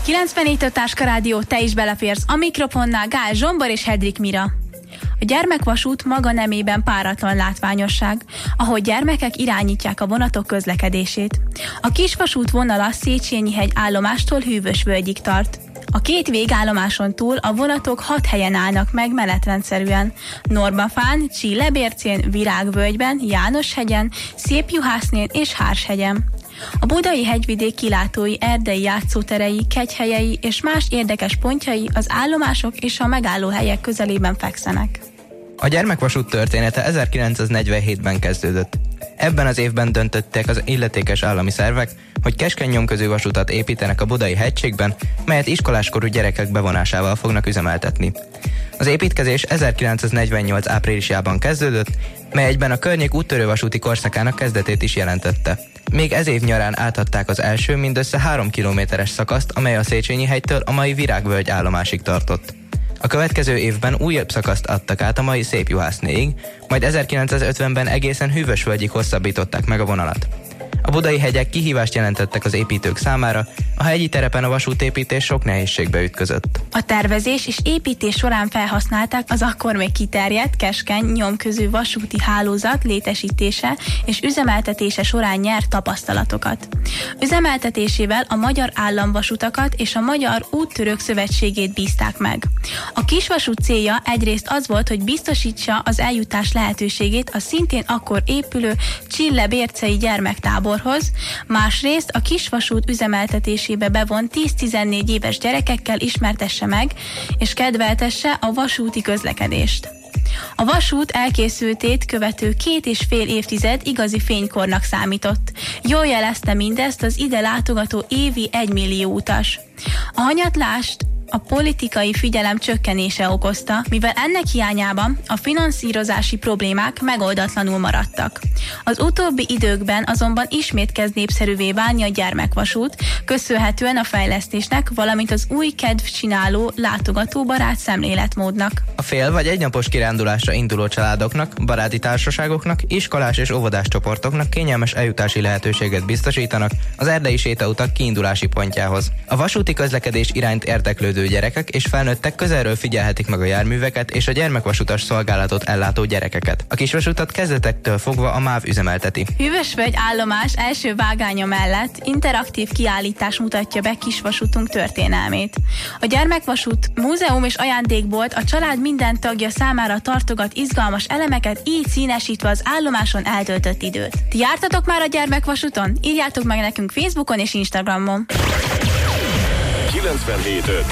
94 Táska Rádió, te is beleférsz a mikrofonnál, Gál Zsombor és Hedrik Mira. A gyermekvasút maga nemében páratlan látványosság, ahogy gyermekek irányítják a vonatok közlekedését. A kisvasút vonala Széchenyi-hegy állomástól Hűvösvölgyig tart. A két végállomáson túl a vonatok 6 helyen állnak meg menetrendszerűen. Normafán, Csillebércén, Virágvölgyben, Jánoshegyen, Szépjuhásznél és Hárshegyen. A budai hegyvidék kilátói, erdei játszóterei, kegyhelyei és más érdekes pontjai az állomások és a megállóhelyek közelében fekszenek. A gyermekvasút története 1947-ben kezdődött. Ebben az évben döntöttek az illetékes állami szervek, hogy keskeny nyomközű vasutat építenek a budai hegységben, melyet iskoláskorú gyerekek bevonásával fognak üzemeltetni. Az építkezés 1948 áprilisában kezdődött, mely egyben a környék úttörővasúti korszakának kezdetét is jelentette. Még ez év nyarán átadták az első mindössze 3 kilométeres szakaszt, amely a Széchenyi-hegytől a mai Virágvölgy állomásig tartott. A következő évben újabb szakaszt adtak át a mai Szépjuhásznéig, majd 1950-ben egészen Hűvösvölgyig hosszabbították meg a vonalat. A budai hegyek kihívást jelentettek az építők számára, a hegyi terepen a vasútépítés sok nehézségbe ütközött. A tervezés és építés során felhasználták az akkor még kiterjedt, keskeny, nyomközű vasúti hálózat létesítése és üzemeltetése során nyert tapasztalatokat. Üzemeltetésével a Magyar Államvasutakat és a Magyar Úttörők Szövetségét bízták meg. A kisvasút célja egyrészt az volt, hogy biztosítsa az eljutás lehetőségét a szintén akkor épülő Csillebércei gyermektáborhoz, másrészt a kisvasút üzemeltetésébe bevont 10-14 éves gyerekekkel ismertesse meg és kedveltesse a vasúti közlekedést. A vasút elkészültét követő 2,5 évtized igazi fénykornak számított. Jól jelezte mindezt az ide látogató évi 1 millió utas. A hanyatlást a politikai figyelem csökkenése okozta, mivel ennek hiányában a finanszírozási problémák megoldatlanul maradtak. Az utóbbi időkben azonban ismét kezd népszerűvé válni a gyermekvasút, köszönhetően a fejlesztésnek, valamint az új kedvcsináló, látogatóbarát szemléletmódnak. A fél vagy egynapos kirándulásra induló családoknak, baráti társaságoknak, iskolás és óvodás csoportoknak kényelmes eljutási lehetőséget biztosítanak az erdei sétautak kiindulási pontjához. A vasúti közlekedés iránt érdeklődő gyerekek és felnőttek közelről figyelhetik meg a járműveket és a gyermekvasutas szolgálatot ellátó gyerekeket. A kisvasutat kezdetektől fogva a MÁV üzemelteti. Hűvösvölgy állomás első vágánya mellett interaktív kiállítás mutatja be kisvasutunk történelmét. A gyermekvasút múzeum és ajándékbolt a család minden tagja számára tartogat izgalmas elemeket, így színesítve az állomáson eltöltött időt. Ti jártatok már a gyermekvasúton? Írjátok meg nekünk Facebookon és Instagramon. 97.5